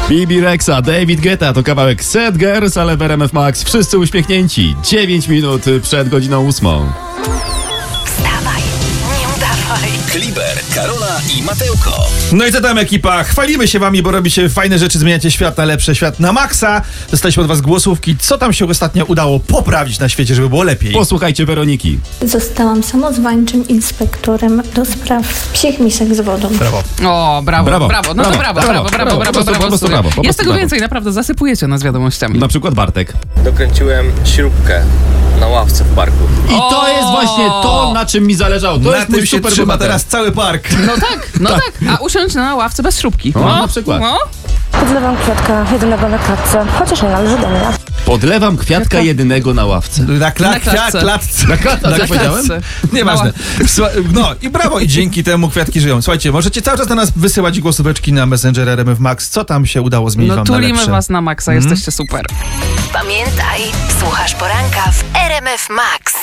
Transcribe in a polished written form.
Bibi Rexa, David Guetta to kawałek Sad Girls, ale w RMF Max wszyscy uśmiechnięci. 9 minut przed godziną 8. Wstawaj, nie udawaj. Kliber, Karola i Mateuko. No i co tam, ekipa? Chwalimy się wami, bo robicie fajne rzeczy, zmieniacie świat na lepsze, świat na maksa. Dostaliśmy od was głosówki. Co tam się ostatnio udało poprawić na świecie, żeby było lepiej? Posłuchajcie Weroniki. Zostałam samozwańczym inspektorem do spraw psich misek z wodą. Brawo. O, brawo. No to brawo. Jest tego brawo. więcej, naprawdę, zasypujecie nas wiadomościami. Na przykład Bartek. Dokręciłem śrubkę na ławce w parku. I to jest właśnie to, na czym mi zależało. To Na jest tym mój się super trzyma bohater. teraz cały park. No tak. A usiąść na ławce bez śrubki. Na przykład. Podlewam kwiatka jedynego na klatce, chociaż nie należy do mnie. Podlewam kwiatka jedynego na ławce. Na klatce. klatce. Na klatce, co powiedziałem? Nieważne. No i brawo, i dzięki temu kwiatki żyją. Słuchajcie, możecie cały czas na nas wysyłać głosóweczki na Messenger RMF Max. Co tam się udało zmienić No wam na tulimy lepsze? was na maksa, jesteście super. Pamiętaj, słuchasz poranka w RMF Max.